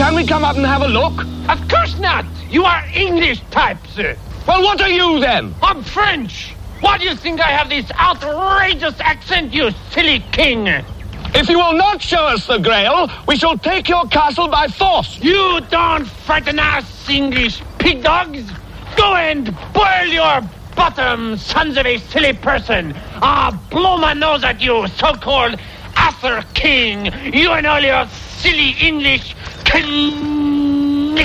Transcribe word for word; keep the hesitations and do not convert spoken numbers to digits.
Can we come up and have a look? Of course not. You are English types. Well, what are you then? I'm French. Why do you think I have this outrageous accent, you silly king? If you will not show us the Grail, we shall take your castle by force. You don't frighten us, English pig dogs. Go and boil your bottom, sons of a silly person. I'll blow my nose at you, so-called Arthur King. You and all your silly English can